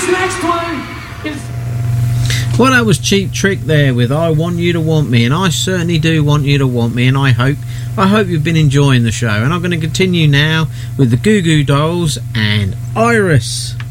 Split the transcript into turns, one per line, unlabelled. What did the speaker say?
next one is...
Well, that was Cheap Trick there with I Want You to Want Me, and I certainly do want you to want me, and I hope you've been enjoying the show. And I'm going to continue now with the Goo Goo Dolls and Iris.